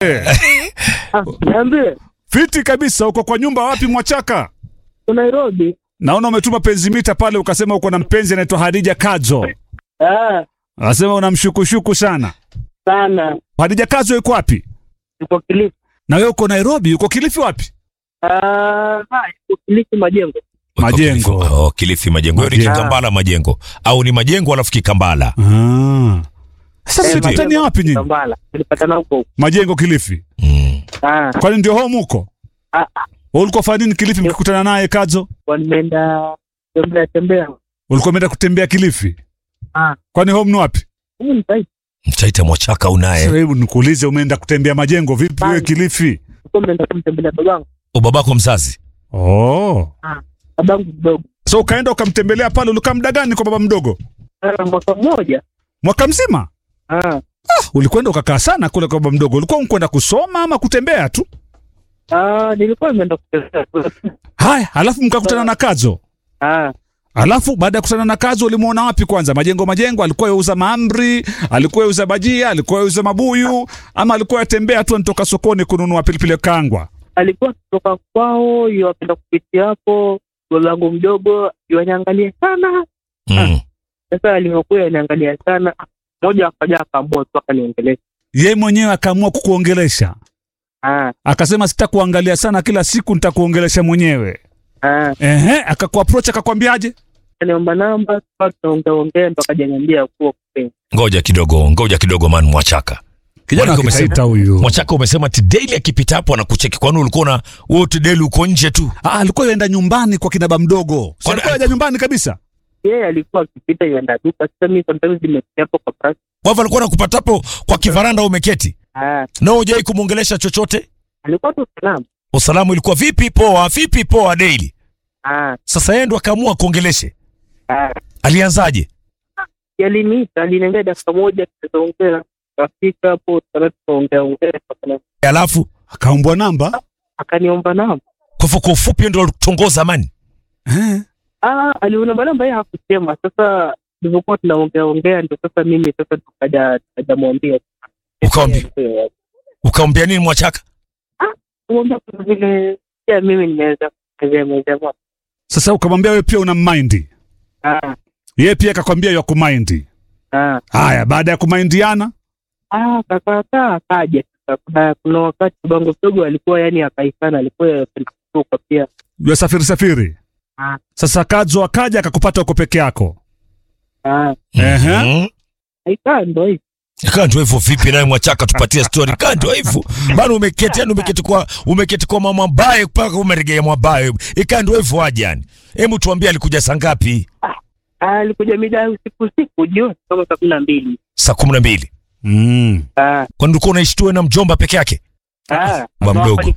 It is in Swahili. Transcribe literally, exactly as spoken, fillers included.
Ah, niambie. Fiti kabisa, uko kwa nyumba wapi Mwachaka? Nairobi. Naona umetuma penzi mita pale ukasema uko na mpenzi anaitwa Hadija Kadzo. Ah, Anasema unamshukushuku sana. sana. Hadija Kadzo yuko wapi? Uko Kilifi. Na wewe uko Nairobi, uko Kilifi wapi? Ah, hai, uko Kilifi Majengo. Majengo. Oh, Kilifi Majengo. Hiyo ni Majengo. Kikambala Majengo. Au ni Majengo alafu Kikambala. Ah. Sasa Eh, mlipatani Majengo, wapi nyinyi? Kambala. Nilipatana huko. Majengo Kilifi. Mm. Ah, Kwani ndio home huko? ah, ah. Ulikuwa fanya nini Kilifi mkikutana naye Kadzo? Wanaenda tembea tembea. Ulikuwa umeenda kutembea Kilifi? Ah, Kwani home ni wapi? huyu ni Taita. Mchaita Mwachaka unaye. Sasa hebu nikuulize, umeenda kutembea Majengo vipi wewe Kilifi? Uko mnaenda kumtembelea babangu. O babako mzazi. Oh. Ah, babangu mdogo. So ukaenda ukamtembelea pale, ulikaa muda gani kwa baba mdogo? Ah, mwaka mmoja. Mwaka mzima? Ah, Ah, ulikwenda ukakaa sana kule kwa baba mdogo. Ulikuwa unkwenda kusoma ama kutembea tu? ah, nilikuwa nimeenda kutembea. Haya, alafu mkakutana na Kadzo. Ah, Alafu baada ya kukutana na Kadzo ulimuona wapi kwanza? Majengo Majengo, alikuwa yauza maamri, alikuwa yauza bajia, alikuwa yauza mabuyu, ama alikuwa yatembea tu anatoka sokoni kununua pilipili kangwa? alikuwa kutoka kwao, yuwapenda kupitia hapo. Babangu mdogo yuaniangalia sana. Mm. Sasa alivyokuwa aniangalia sana, mmoja akaja akaamua tu akaniongelesha. Yeye mwenyewe akaamua kukuongelesha. Ah, Akasema sitakuangalia sana kila siku, nitakuongelesha mwenyewe. ah. Ehe, akakuapproach akakwambiaje? Niomba namba, tukawa tunaongea ongea ndo akajaniambia kuwa kupenda. Ngoja kidogo, ngoja kidogo man Mwachaka. Kijana Mwachaka umesema huyu. Mwachaka umesema ati daily akipita hapo anakucheki, kwani ulikuwa na wote daily uko nje tu? Ah, alikuwa yaenda nyumbani kwa kina baba mdogo. Si Kwani- alikuwa yaenda nyumbani kabisa? Yeye alikuwa akipita yuenda duka. Sasa mimi sometimes nimepitia hapo kwa press. Kwa hivyo alikuwa anakupata hapo kwa kivaranda umeketi. Ah, Na hujai kumuongelesha chochote? alikuwa tu salamu. Usalamu ilikuwa vipi poa, vipi poa daily. Ah, Sasa yeye ndo akaamua kuongeleshe. ah. Alianzaje? Aliniita, aliniambia dakika moja tutaongea. Kafika hapo tukaongea ongea ongea. Alafu Akaombwa namba. Akaniomba namba. kwa hivyo kwa ufupi ndo alitongoza mani. Eh. Ah, aliomba namba yeye hakusema. Sasa tulivyokuwa tunaongea ongea ndio sasa mimi sasa tukaja tukajamwambia. Ukaambia ukaambia nini Mwachaka? Kumwambia kwa vile pia mimi nimeweza kuzea mweza mwaka. Sasa ukamwambia wewe pia una mind. Ah, Yeye pia akakwambia ya kumind. ah. Haya, baada ya kumindiana, Ah, kaka kaka akaja. Sasa kuna kuna wakati bango mdogo alikuwa yani akaikana, alikuwa anapenda kutoka pia. ya safiri safiri. Ah, Sasa Kadzo akaja akakupata uko peke yako. ah. Ehe. Mhm. Aikaa ndo hivi. Kaa ndio hivyo vipi naye Mwachaka tupatie story. Kaa ndio hivyo. Bado umeketi yani umeketi kwa umeketi kwa mama mbaye mpaka umeregea mwabaye. Ikaa ndio hivyo aje yani. Hebu tuambie alikuja saa ngapi? Ah, alikuja mida ya usiku usiku jioni kama saa kumi na mbili. Saa kumi na mbili. Mm. Ah, Kwani ulikuwa unaishi tu na mjomba peke yake? ah. Baba mdogo.